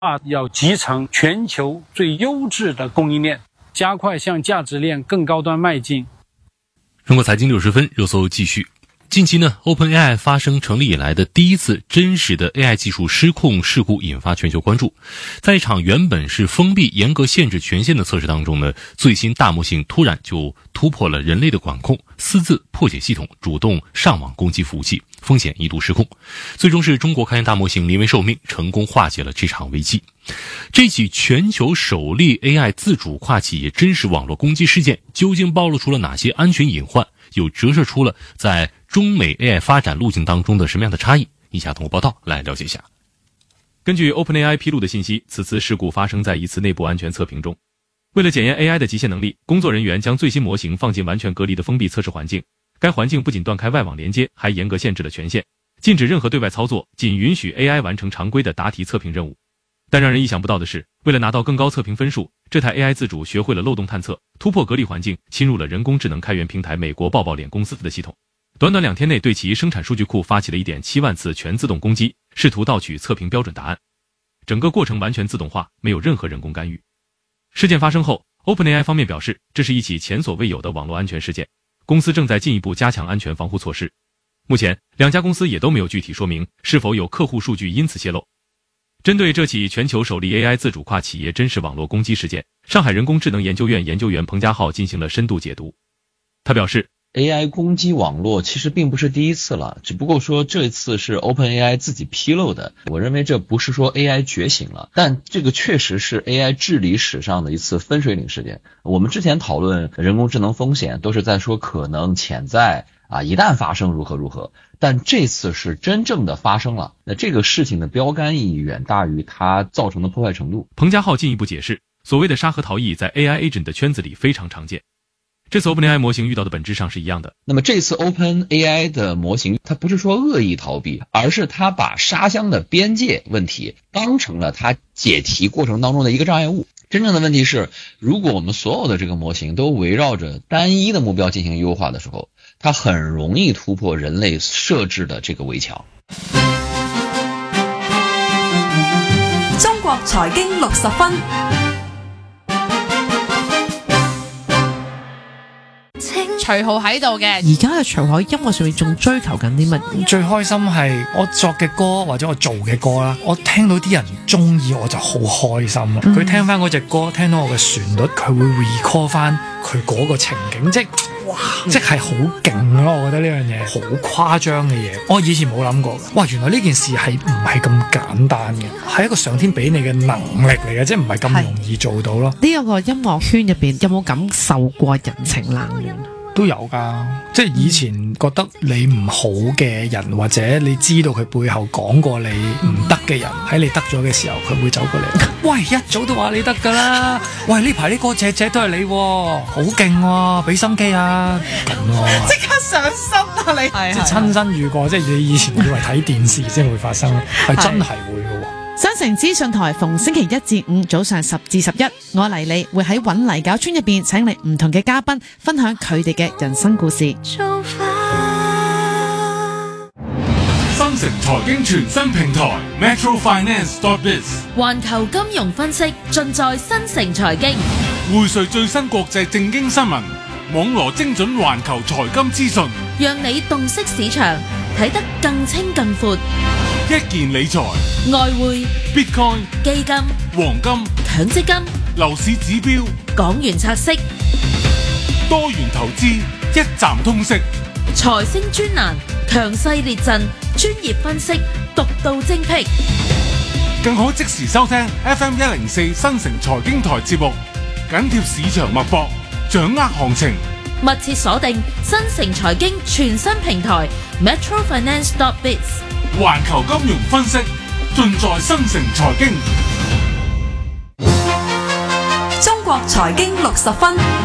要集成全球最优质的供应链，加快向价值链更高端迈进。 中国财经60分热搜继续。近期呢 ，OpenAI 发生成立以来的第一次真实的 AI 技术失控事故引发全球关注。在一场原本是封闭、严格限制权限的测试当中呢，最新大模型突然就突破了人类的管控，私自破解系统，主动上网攻击服务器，风险一度失控。最终是中国开源大模型临危受命，成功化解了这场危机。这起全球首例 AI 自主跨企业真实网络攻击事件，究竟暴露出了哪些安全隐患？又折射出了在中美 AI 发展路径当中的什么样的差异？以下通过报道来了解一下。 根据 OpenAI 披露的信息，此次事故发生在一次内部安全测评中。为了检验 AI 的极限能力，工作人员将最新模型放进完全隔离的封闭测试环境。该环境不仅断开外网连接，还严格限制了权限，禁止任何对外操作，仅允许 AI 完成常规的答题测评任务。但让人意想不到的是，为了拿到更高测评分数，这台 AI 自主学会了漏洞探测，突破隔离环境，侵入了人工智能开源平台美国抱抱脸公司的系统。短短2天内对其生产数据库发起了 1.7 万次全自动攻击，试图盗取测评标准答案。整个过程完全自动化，没有任何人工干预。事件发生后， OpenAI 方面表示，这是一起前所未有的网络安全事件，公司正在进一步加强安全防护措施。目前两家公司也都没有具体说明是否有客户数据因此泄露。针对这起全球首例 AI 自主跨企业真实网络攻击事件，上海人工智能研究院研究员彭家浩进行了深度解读。他表示， AI 攻击网络其实并不是第一次了，只不过说这次是 OpenAI 自己披露的。我认为这不是说 AI 觉醒了，但这个确实是 AI 治理史上的一次分水岭事件。我们之前讨论人工智能风险都是在说可能潜在一旦发生如何如何，但这次是真正的发生了。那这个事情的标杆意义远大于它造成的破坏程度。 彭家浩进一步解释，所谓的沙盒逃逸在 AI agent 的圈子里非常常见。这次 OpenAI 模型遇到的本质上是一样的。 那么这次 OpenAI 的模型，它不是说恶意逃避，而是它把沙箱的边界问题当成了它解题过程当中的一个障碍物。真正的问题是，如果我们所有的这个模型都围绕着单一的目标进行优化的时候，它很容易突破人类设置的这个围墙。 中國財經60分。 徐浩喺度嘅， 而家嘅徐浩喺音樂上面仲追求緊啲乜嘢？ 最開心係我作嘅歌或者我做嘅歌啦，我聽到啲人中意我就好開心啦。佢聽翻嗰隻歌，聽到我嘅旋律，佢會 recall 翻佢嗰個情景，即係好勁咯！我覺得呢樣嘢好誇張嘅嘢，我以前冇諗過嘅。哇，原來呢件事係唔係咁簡單嘅，係一個上天俾你嘅能力嚟嘅，即係唔係咁容易做到咯。 呢一個音樂圈入邊有冇感受過人情冷暖？ 都有㗎，即係以前覺得你唔好嘅人，或者你知道佢背後講過你唔得嘅人，喺你得咗嘅時候，佢會走過嚟。喂，一早都話你得㗎啦！喂，呢排啲歌隻隻都係你喎，好勁喎，俾心機啊！咁咯， 即刻上身啊你！ 即係親身遇過，即係你以前以為睇電視先會發生，係真係會㗎喎。 新城資訊台逢星期1至5早上10至11，我黎莉會喺搵泥搞村入邊請嚟唔同嘅嘉賓，分享佢哋嘅人生故事。 新城財經全新平台 metrofinance.biz， 環球金融分析盡在新城財經， 匯萃最新國際正經新聞，網羅精準環球財金資訊， 讓你洞悉市場，睇得更清更闊。 一件理財、 外匯、 Bitcoin、 基金、 黃金、 強積金、 樓市指標、 港元拆息、 多元投資，一站通識。 財星專欄，強勢列陣，專業分析，獨到精闢。 更可即時收聽 FM104 新城財經台節目，緊貼市場脈搏，掌握行情。 密切鎖定新城財經全新平台 metrofinance.biz， 環球金融分析盡在新城財經。 中國財經60分。